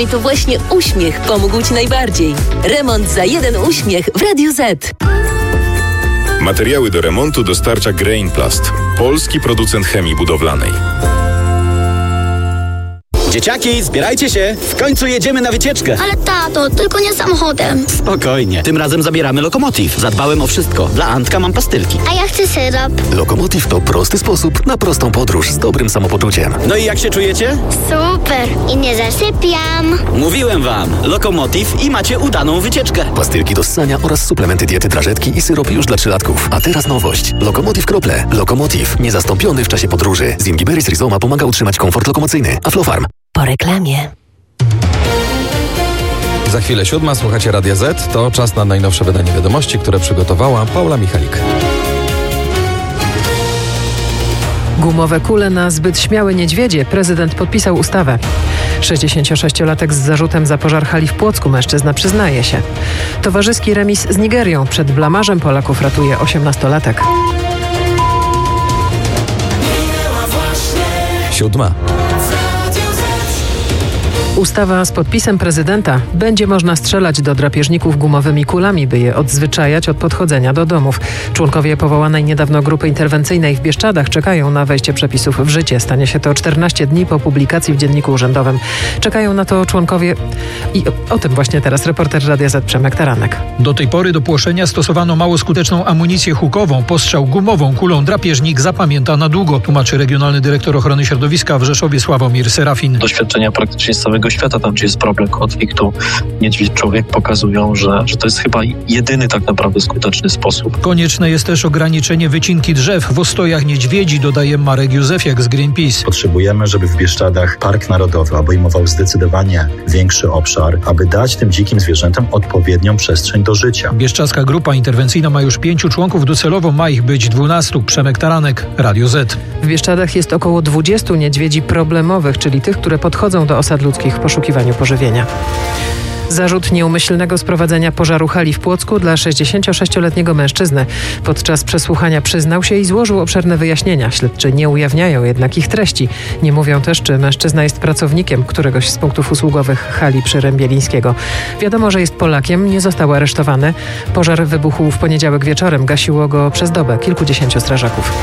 I to właśnie uśmiech pomógł Ci najbardziej. Remont za jeden uśmiech w Radiu Z. Materiały do remontu dostarcza Grainplast, polski producent chemii budowlanej. Dzieciaki, zbierajcie się! W końcu jedziemy na wycieczkę! Ale tato, tylko nie samochodem. Spokojnie, tym razem zabieramy Lokomotiv. Zadbałem o wszystko. Dla Antka mam pastylki. A ja chcę syrop. Lokomotiv to prosty sposób na prostą podróż z dobrym samopoczuciem. No i jak się czujecie? Super. I nie zasypiam. Mówiłem wam, Lokomotiv i macie udaną wycieczkę. Pastylki do ssania oraz suplementy diety drażetki i syrop już dla 3-latków. A teraz nowość. Lokomotiv Krople. Lokomotiv. Niezastąpiony w czasie podróży. Zingiberis rhizoma pomaga utrzymać komfort lokomocyjny. Aflofarm. Po reklamie. Za chwilę 7, słuchacie Radia Z. To czas na najnowsze wydanie wiadomości, które przygotowała Paula Michalik. Gumowe kule na zbyt śmiałe niedźwiedzie. Prezydent podpisał ustawę. 66-latek z zarzutem za pożar hali w Płocku. Mężczyzna przyznaje się. Towarzyski remis z Nigerią. Przed blamażem Polaków ratuje 18-latek. 7. Ustawa z podpisem prezydenta. Będzie można strzelać do drapieżników gumowymi kulami, by je odzwyczajać od podchodzenia do domów. Członkowie powołanej niedawno grupy interwencyjnej w Bieszczadach czekają na wejście przepisów w życie. Stanie się to 14 dni po publikacji w Dzienniku Urzędowym. Czekają na to członkowie i o tym właśnie teraz reporter Radia Z Przemek Taranek. Do tej pory do płoszenia stosowano mało skuteczną amunicję hukową. Postrzał gumową kulą drapieżnik zapamięta na długo, tłumaczy regionalny dyrektor ochrony środowiska w Rzeszowie Sławomir Serafin. Doświadczenia praktycznie z całego świata, tam gdzie jest problem konfliktu niedźwiedź-człowiek, pokazują, że to jest chyba jedyny tak naprawdę skuteczny sposób. Konieczne jest też ograniczenie wycinki drzew w ostojach niedźwiedzi, dodaje Marek Józefiak z Greenpeace. Potrzebujemy, żeby w Bieszczadach Park Narodowy obejmował zdecydowanie większy obszar, aby dać tym dzikim zwierzętom odpowiednią przestrzeń do życia. Bieszczadzka grupa interwencyjna ma już 5 członków, docelowo ma ich być 12. Przemek Taranek, Radio Z. W Bieszczadach jest około 20 niedźwiedzi problemowych, czyli tych, które podchodzą do osad ludzkich w poszukiwaniu pożywienia. Zarzut nieumyślnego sprowadzenia pożaru hali w Płocku dla 66-letniego mężczyzny. Podczas przesłuchania przyznał się i złożył obszerne wyjaśnienia. Śledczy nie ujawniają jednak ich treści. Nie mówią też, czy mężczyzna jest pracownikiem któregoś z punktów usługowych hali przy Rębielińskiego. Wiadomo, że jest Polakiem, nie został aresztowany. Pożar wybuchł w poniedziałek wieczorem. Gasiło go przez dobę kilkudziesięciu strażaków.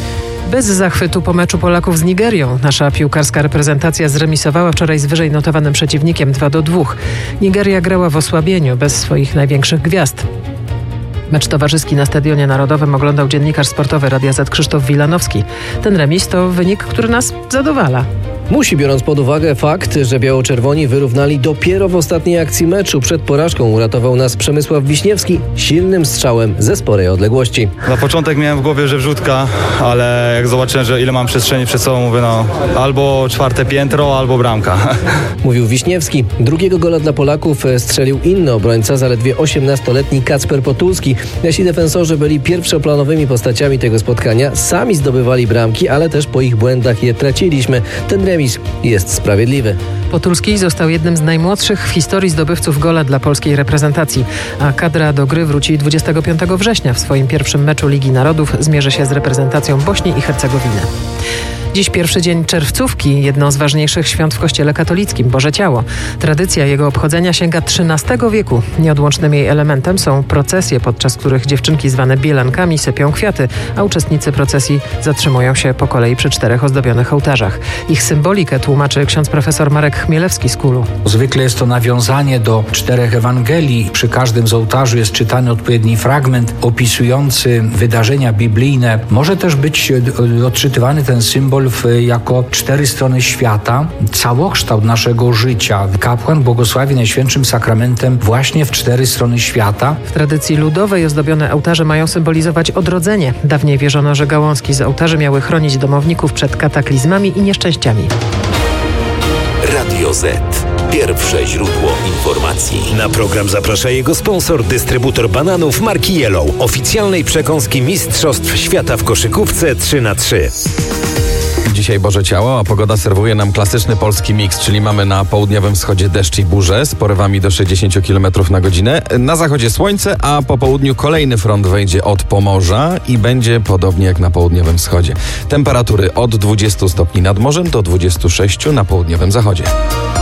Bez zachwytu po meczu Polaków z Nigerią. Nasza piłkarska reprezentacja zremisowała wczoraj z wyżej notowanym przeciwnikiem 2-2. Nigeria grała w osłabieniu, bez swoich największych gwiazd. Mecz towarzyski na Stadionie Narodowym oglądał dziennikarz sportowy Radia Z Krzysztof Wilanowski. Ten remis to wynik, który nas zadowala. Musi, biorąc pod uwagę fakt, że biało-czerwoni wyrównali dopiero w ostatniej akcji meczu. Przed porażką uratował nas Przemysław Wiśniewski silnym strzałem ze sporej odległości. Na początek miałem w głowie, że wrzutka, ale jak zobaczyłem, że ile mam przestrzeni przed sobą, mówię albo 4. piętro, albo bramka. Mówił Wiśniewski. Drugiego gola dla Polaków strzelił inny obrońca, zaledwie 18-letni Kacper Potulski. Nasi defensorzy byli pierwszoplanowymi postaciami tego spotkania. Sami zdobywali bramki, ale też po ich błędach je traciliśmy. Ten remis jest sprawiedliwy. Potulski został jednym z najmłodszych w historii zdobywców gola dla polskiej reprezentacji, a kadra do gry wróci 25 września. W swoim pierwszym meczu Ligi Narodów zmierzy się z reprezentacją Bośni i Hercegowiny. Dziś pierwszy dzień czerwcówki, jedno z ważniejszych świąt w Kościele katolickim, Boże Ciało. Tradycja jego obchodzenia sięga XIII wieku. Nieodłącznym jej elementem są procesje, podczas których dziewczynki zwane bielankami sypią kwiaty, a uczestnicy procesji zatrzymują się po kolei przy 4 ozdobionych ołtarzach. Ich symbolikę tłumaczy ksiądz profesor Marek Chmielewski z KUL-u. Zwykle jest to nawiązanie do 4 Ewangelii. Przy każdym z ołtarzy jest czytany odpowiedni fragment opisujący wydarzenia biblijne. Może też być odczytywany ten symbol jako 4 strony świata, całokształt naszego życia. Kapłan błogosławi Najświętszym Sakramentem właśnie w 4 strony świata. W tradycji ludowej ozdobione ołtarze mają symbolizować odrodzenie. Dawniej wierzono, że gałązki z ołtarzy miały chronić domowników przed kataklizmami i nieszczęściami. Radio Z. Pierwsze źródło informacji. Na program zaprasza jego sponsor, dystrybutor bananów marki Yellow, oficjalnej przekąski Mistrzostw Świata w koszykówce 3x3. Dzisiaj Boże Ciało, a pogoda serwuje nam klasyczny polski miks, czyli mamy na południowym wschodzie deszcz i burze z porywami do 60 km na godzinę. Na zachodzie słońce, a po południu kolejny front wejdzie od Pomorza i będzie podobnie jak na południowym wschodzie. Temperatury od 20 stopni nad morzem do 26 na południowym zachodzie.